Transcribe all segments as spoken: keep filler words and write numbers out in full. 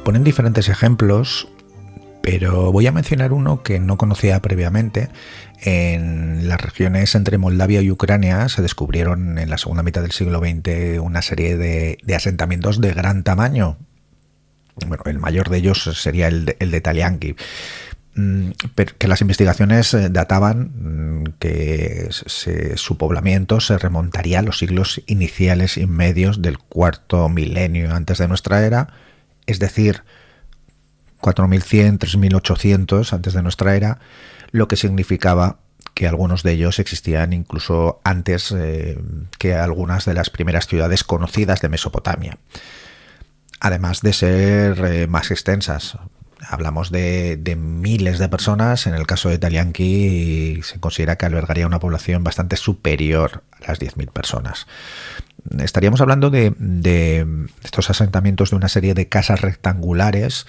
Ponen diferentes ejemplos, pero voy a mencionar uno que no conocía previamente. En las regiones entre Moldavia y Ucrania se descubrieron en la segunda mitad del siglo veinte una serie de, de asentamientos de gran tamaño. Bueno, el mayor de ellos sería el de, el de Talianki, pero que las investigaciones databan que se, su poblamiento se remontaría a los siglos iniciales y medios del cuarto milenio antes de nuestra era, es decir, cuatro mil cien a tres mil ochocientos antes de nuestra era, lo que significaba que algunos de ellos existían incluso antes eh, que algunas de las primeras ciudades conocidas de Mesopotamia. Además de ser eh, más extensas, hablamos de, de miles de personas. En el caso de Talianki se considera que albergaría una población bastante superior a las diez mil personas. Estaríamos hablando de, de estos asentamientos de una serie de casas rectangulares,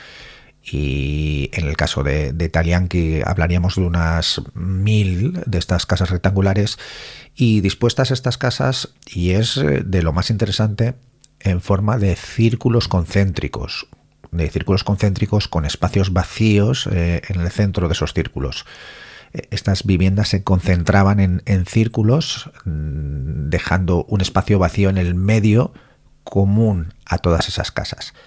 y en el caso de, de Talianki hablaríamos de unas mil de estas casas rectangulares, y dispuestas estas casas, y es de lo más interesante, en forma de círculos concéntricos, de círculos concéntricos con espacios vacíos eh, en el centro de esos círculos. Estas viviendas se concentraban en, en círculos, dejando un espacio vacío en el medio común a todas esas casas.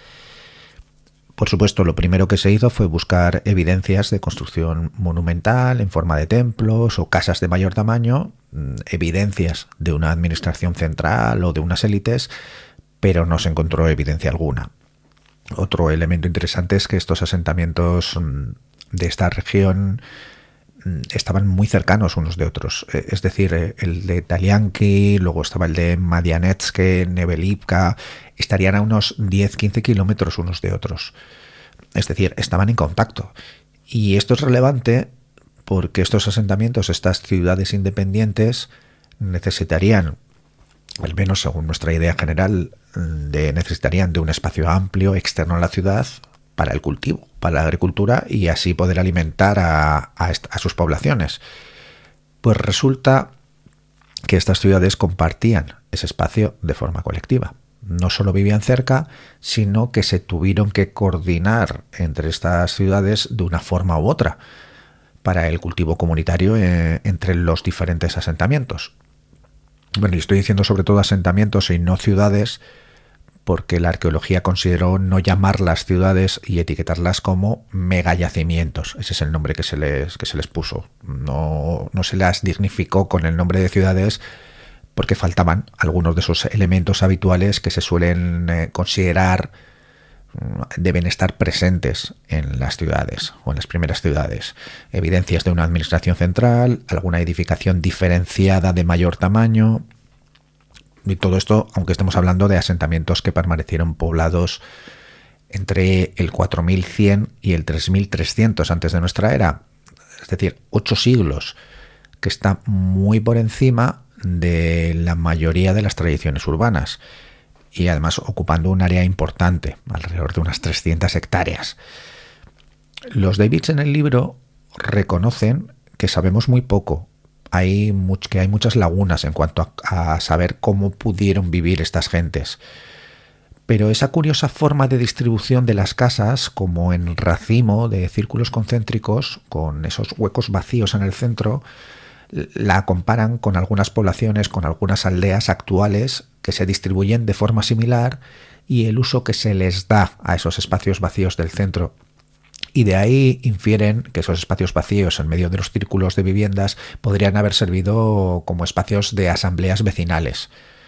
Por supuesto, lo primero que se hizo fue buscar evidencias de construcción monumental en forma de templos o casas de mayor tamaño, evidencias de una administración central o de unas élites, pero no se encontró evidencia alguna. Otro elemento interesante es que estos asentamientos de esta región estaban muy cercanos unos de otros. Es decir, el de Talianki, luego estaba el de Madianetske, Nebelivka, estarían a unos diez a quince kilómetros unos de otros. Es decir, estaban en contacto. Y esto es relevante porque estos asentamientos, estas ciudades independientes, necesitarían, al menos según nuestra idea general, de, necesitarían de un espacio amplio externo a la ciudad para el cultivo, para la agricultura, y así poder alimentar a, a, a sus poblaciones. Pues resulta que estas ciudades compartían ese espacio de forma colectiva. No solo vivían cerca, sino que se tuvieron que coordinar entre estas ciudades de una forma u otra para el cultivo comunitario eh, entre los diferentes asentamientos. Bueno, y estoy diciendo sobre todo asentamientos y no ciudades, porque la arqueología consideró no llamarlas ciudades y etiquetarlas como megayacimientos. Ese es el nombre que se les, que se les puso. No, no se las dignificó con el nombre de ciudades porque faltaban algunos de esos elementos habituales que se suelen eh, considerar deben estar presentes en las ciudades o en las primeras ciudades. Evidencias de una administración central, alguna edificación diferenciada de mayor tamaño. Y todo esto, aunque estemos hablando de asentamientos que permanecieron poblados entre el cuatro mil cien y el tres mil trescientos antes de nuestra era, es decir, ocho siglos, que está muy por encima de la mayoría de las tradiciones urbanas, y además ocupando un área importante, alrededor de unas trescientas hectáreas. Los Davids en el libro reconocen que sabemos muy poco, hay much, que hay muchas lagunas en cuanto a, a saber cómo pudieron vivir estas gentes. Pero esa curiosa forma de distribución de las casas, como en racimo de círculos concéntricos, con esos huecos vacíos en el centro, la comparan con algunas poblaciones, con algunas aldeas actuales que se distribuyen de forma similar, y el uso que se les da a esos espacios vacíos del centro. Y de ahí infieren que esos espacios vacíos en medio de los círculos de viviendas podrían haber servido como espacios de asambleas vecinales.